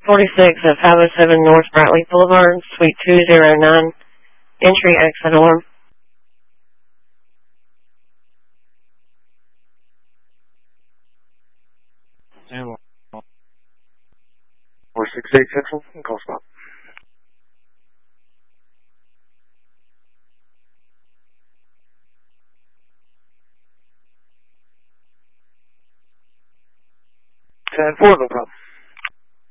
46 of 507 North Bradley Boulevard, Suite 209, entry exit alarm. And 468 Central, call stop. And 4, no problem.